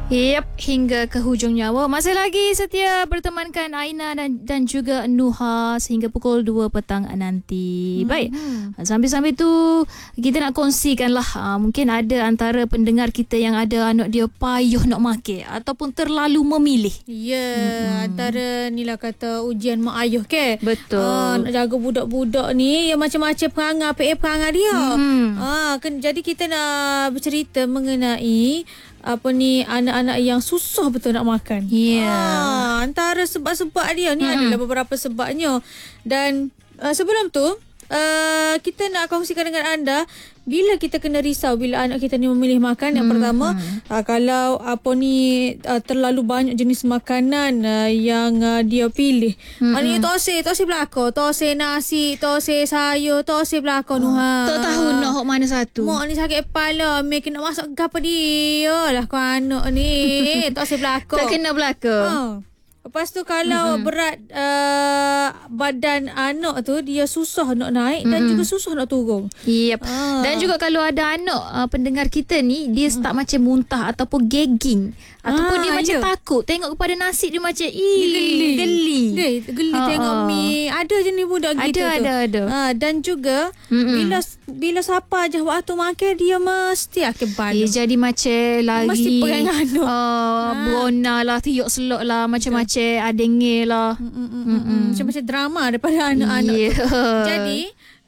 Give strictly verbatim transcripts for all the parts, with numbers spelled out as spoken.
Yep, hingga ke hujung nyawa. Masih lagi setia bertemankan Aina dan, dan juga Nuha sehingga pukul dua petang nanti. Hmm. Baik, sambil-sambil tu kita nak kongsikan lah. Uh, mungkin ada antara pendengar kita yang ada anak dia payuh nak makan ataupun terlalu memilih. Ya, yeah, hmm. antara ni lah kata ujian mak ayuh ke. Betul. Uh, nak jaga budak-budak ni yang macam-macam perangai, P A perangai dia. Hmm. Uh, kan, jadi kita nak bercerita mengenai apa ni anak-anak yang susah betul nak makan. Ya. Yeah. Ha, antara sebab-sebab dia ni hmm. adalah beberapa sebabnya. Dan uh, sebelum tu uh, kita nak kongsikan dengan anda bila kita kena risau bila anak kita ni memilih makan. Yang hmm. pertama uh, kalau apa ni uh, terlalu banyak jenis makanan uh, yang uh, dia pilih. Hmm. Maknanya tosai, tosai belaka, tosai nasi, tosai sayur, tosai belaka oh. Nuha. Tak tahu nak hok mana satu. Mak ni sakit kepala, mek nak masak gapo dia lah kau anak ni. Tosai belaka. Tak kena belaka. Ha. Lepas tu kalau mm-hmm. berat uh, badan anak tu dia susah nak naik mm-hmm. dan juga susah nak turun. Yep. Ah. Dan juga kalau ada anak uh, pendengar kita ni dia start mm. macam muntah ataupun gagging ataupun ah, dia macam yeah. takut tengok kepada nasi dia macam ih geli. Geli. Dia geli ah, tengok ah. mi. Ada je ni budak ada, gitu ada, tu. Ada ada ada. Ah, dan juga mm-hmm. bila bila siapa aja waktu makan dia mesti akan balik. Dia jadi macam lagi mesti pegang anak. Uh, ah. Berona lah, tiuk selok lah, macam-macam adengil lah. Macam-macam drama daripada anak-anak yeah. tu. Jadi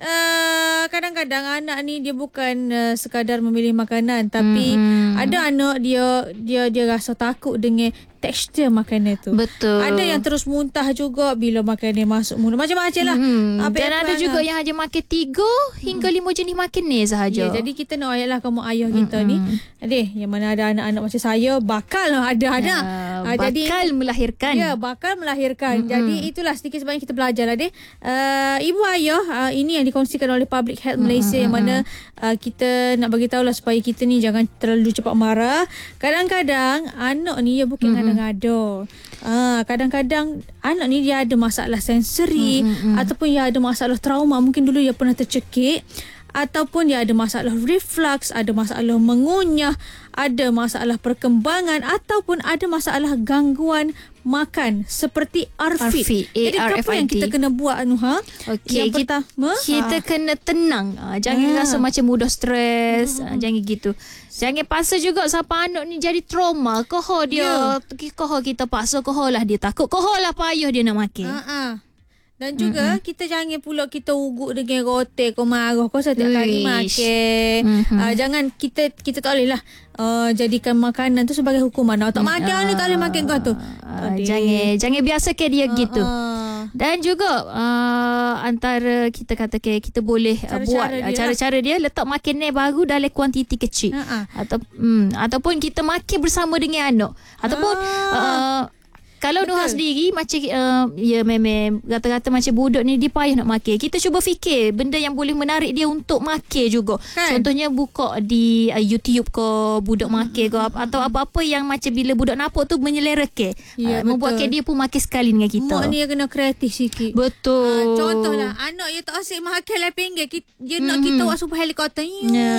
uh, kadang-kadang anak ni dia bukan uh, sekadar memilih makanan, tapi mm-hmm. ada anak dia dia dia rasa takut dengan tekstur makanan tu. Betul. Ada yang terus muntah juga bila makanan masuk mulut. Macam-macam lah. Hmm. Dan ada juga yang hanya makan tiga hingga lima jenis makanan sahaja. Ya, jadi kita nak ayatlah kamu ayah kita mm-hmm. ni. Adik, yang mana ada anak-anak macam saya, bakal ada anak. Ya, uh, bakal jadi, melahirkan. Ya, bakal melahirkan. Mm-hmm. Jadi itulah sedikit sebanyak kita belajar lah, Adik. Uh, ibu ayah, uh, ini yang dikongsikan oleh Public Health Malaysia mm-hmm. yang mana uh, kita nak bagi tahulah supaya kita ni jangan terlalu cepat marah. Kadang-kadang anak ni ya bukan mm-hmm. ngada-ngada. Ah, kadang-kadang anak ni dia ada masalah sensori mm-hmm. ataupun dia ada masalah trauma. Mungkin dulu dia pernah tercekik ataupun dia ada masalah reflux, ada masalah mengunyah, ada masalah perkembangan ataupun ada masalah gangguan makan seperti A R F I D. Jadi apa yang kita kena buat Anuha? Okey, kita, pertama, kita ha. kena tenang. Jangan ha. rasa macam mudah stres. Hmm. Jangan gitu. Jangan paksa juga sampai anak ni jadi trauma. Koho dia, yeah. koho kita paksa, koho lah dia takut, koho lah payah dia nak makan. Ha-ha. Dan juga mm-hmm. kita jangan pula kita ugut dengan roti kau marah kau setiap kali makan. Mm-hmm. Uh, jangan kita kita tak boleh lah uh, jadikan makanan tu sebagai hukuman. Oh, tak mm-hmm. makan ni tak boleh makan kau tu. Uh, jangan jangan biasakan dia uh, gitu. Uh. Dan juga uh, antara kita kata kita boleh uh, buat dia cara-cara dia letak makanan baru dalam kuantiti kecil. Uh-uh. Atau um, ataupun kita makan bersama dengan anak. Ataupun uh. Uh, kalau Nuha sendiri macam uh, ya memang kata-kata macam budak ni dia payah nak makan. Kita cuba fikir benda yang boleh menarik dia untuk makan juga. Kan? Contohnya buka di uh, YouTube ke budak hmm. makan ke atau apa-apa yang macam bila budak nampak tu menyelerakan. Ya, uh, membuatkan dia pun makan sekali dengan kita. Mak ni kena kreatif sikit. Betul. Uh, contohlah anak dia tak asyik makan lah pinggir. Dia hmm. nak kita buat super helikopter. Ya.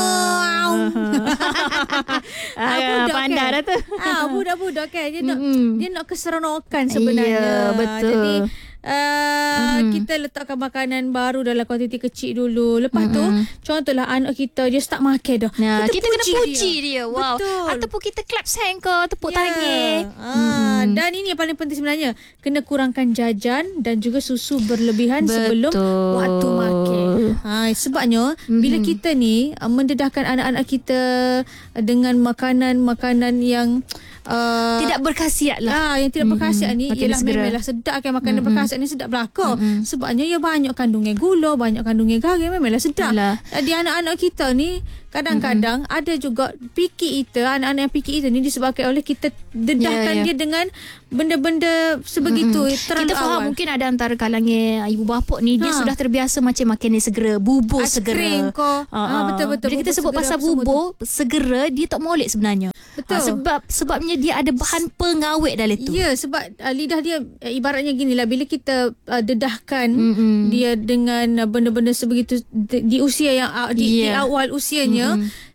Ah, pandai dah tu. Ah, budak-budak kan dia nak mm-hmm. dia nak keseronokan sebenarnya. Ya, betul. Jadi uh, mm-hmm. kita letakkan makanan baru dalam kuantiti kecil dulu. Lepas mm-hmm. tu contohlah anak kita dia start makan dah. Nah, kita, kita kena puji dia. dia. Wow. Betul. Ataupun kita clap hand ke tepuk yeah. tangan. Ah, mm-hmm. Dan ini yang paling penting sebenarnya. Kena kurangkan jajan dan juga susu berlebihan betul. sebelum waktu makan. Ha, sebabnya mm-hmm. bila kita ni uh, mendedahkan anak-anak kita dengan makanan-makanan yang Uh, tidak berkhasiat lah. Ah, yang tidak berkhasiat mm-hmm. ni ialah memanglah sedap kan makanan mm-hmm. berkhasiat ni sedap belaka. Mm-hmm. Sebabnya ia banyak kandungan gula, banyak kandungan garam, memanglah sedap. Yalah. Jadi anak-anak kita ni kadang-kadang mm-hmm. ada juga picky eater, anak-anak yang picky eater ni disebabkan oleh kita dedahkan yeah, yeah. dia dengan benda-benda sebegitu mm-hmm. terlalu kita faham awal. Mungkin ada antara kalangan ibu bapa ni ha. dia sudah terbiasa macam makan segera, bubur Ais segera. Krim ko. Ha, ha, betul-betul. Bila kita sebut pasal bubur segera, dia tak molek sebenarnya. Betul. Ha, sebab sebabnya dia ada bahan pengawet dalam tu. Ya, sebab uh, lidah dia uh, ibaratnya ginilah, bila kita uh, dedahkan mm-hmm. dia dengan uh, benda-benda sebegitu di, di usia yang uh, di, yeah. di awal usianya, mm-hmm.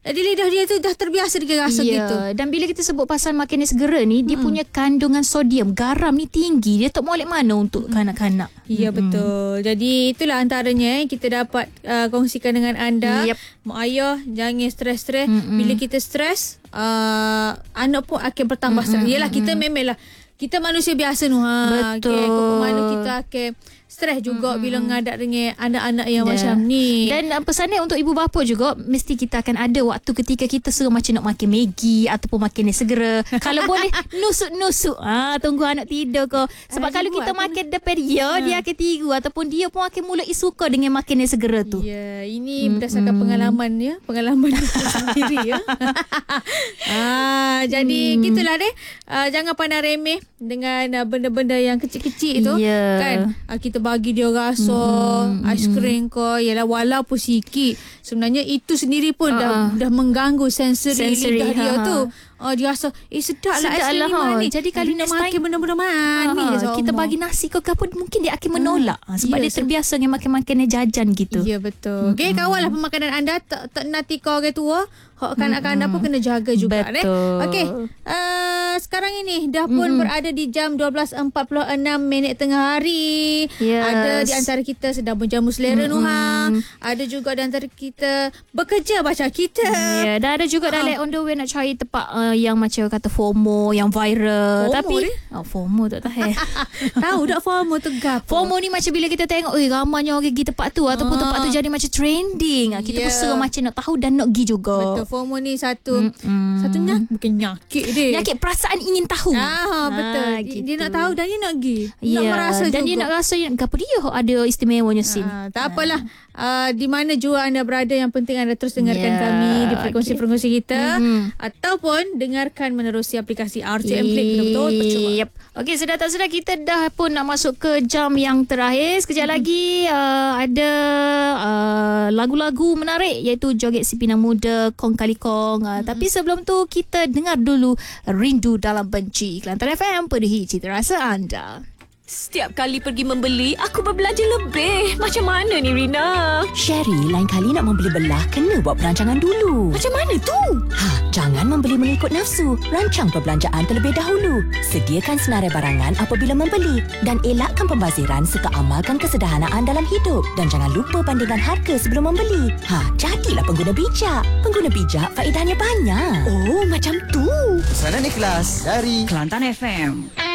di lidah dia tu dah terbiasa dengan rasa yeah. gitu. Dan bila kita sebut pasal makanan segera ni, dia mm-hmm. punya kandungan sodium, garam ni tinggi. Dia tak molek mana untuk mm-hmm. kanak-kanak. Ya, mm-hmm. betul. Jadi itulah antaranya kita dapat uh, kongsikan dengan anda. Yep. Mak ayah jangan stres-stres. Mm-hmm. Bila kita stres, uh, anak pun akan bertambah mm-hmm. stres. Yelah, kita memanglah kita manusia biasa nu ha. Betul. Okay, kok mana kita akan stres juga mm-hmm. bila menghadap dengan anak-anak yang yeah. macam ni. Dan uh, pesannya untuk ibu bapa juga, mesti kita akan ada waktu ketika kita suruh macam nak makan Maggi ataupun makan yang segera. Kalau boleh nusuk-nusuk. Ah, tunggu anak tidur ke. Sebab ah, kalau kita makan depan dia, ha. dia akan tiru ataupun dia pun akan mula suka dengan makan yang segera tu. Ya, yeah, ini berdasarkan mm-hmm. pengalaman ya, pengalaman sendiri ya. ah, jadi mm. gitulah deh. Uh, jangan pandang remeh dengan uh, benda-benda yang kecil-kecil tu yeah. kan. Uh, kita bagi dia rasa mm, aiskrim mm. ke, yalah walaupun sikit, sebenarnya itu sendiri pun uh-uh. dah dah mengganggu sensori, sensori lidah ha. dia tu. Oh, dia rasa eh sedap lah aiskrim ni manis. Jadi kalau nak makan benda-benda manis, ha, kita bagi nasi ke apa, mungkin dia akan menolak ha. sebab ya, dia terbiasa dengan makan-makan jajan gitu. Ya, betul. Okey, mm-hmm. kawallah pemakanan anda, tak tak nanti kau orang tua, hak kanak-kanak pun kena jaga juga eh. Okey. Uh, sekarang ini dah pun mm-hmm. berada di jam dua belas empat puluh enam minit tengah hari. Yes. Ada di antara kita sedang berjamu selera mm-hmm. Nuha. Ada juga di antara kita bekerja macam kita. Ya, yeah. Dan ada juga ha. dalam on the way nak cari tempat uh, yang macam kata FOMO, yang viral. FOMO tapi ni? Oh, FOMO tak tahu. Tahu tak FOMO tu gap? FOMO ni macam bila kita tengok, oi ramainya orang pergi tempat tu ataupun ah. tempat tu jadi macam trending. Kita yeah. pun seru macam nak tahu dan nak pergi juga. Betul. FOMO ni satu mm-hmm. satu nyak, bukan nyakit dia. Nyakit perasaan ingin tahu. Ah, betul. Ah, dia, gitu. dia nak tahu dan dia nak pergi. Yeah. Nak merasa dan juga. Dan dia nak rasa apa dia ada istimewanya scene. Ah, tak apalah. Uh, di mana jua anda berada, yang penting anda terus dengarkan yeah. kami di frekuensi-frekuensi kita mm-hmm. ataupun dengarkan menerusi aplikasi R T M Play. Betul-betul percuma. Yep. Okey, sedar tak sedar kita dah pun nak masuk ke jam yang terakhir. Sekejap mm-hmm. lagi uh, ada uh, lagu-lagu menarik iaitu Joget Si Pinang Muda, Kong Kali Kong. Uh, mm-hmm. Tapi sebelum tu kita dengar dulu Rindu Dalam Benci. Kelantan F M, penuhi cita rasa anda. Setiap kali pergi membeli, aku berbelanja lebih. Macam mana ni, Rina? Sherry, lain kali nak membeli belah, kena buat perancangan dulu. Macam mana tu? Ha, jangan membeli mengikut nafsu. Rancang perbelanjaan terlebih dahulu. Sediakan senarai barangan apabila membeli. Dan elakkan pembaziran serta amalkan kesederhanaan dalam hidup. Dan jangan lupa bandingkan harga sebelum membeli. Ha, jadilah pengguna bijak. Pengguna bijak, faedahnya banyak. Oh, macam tu. Pesanan ikhlas dari Kelantan F M.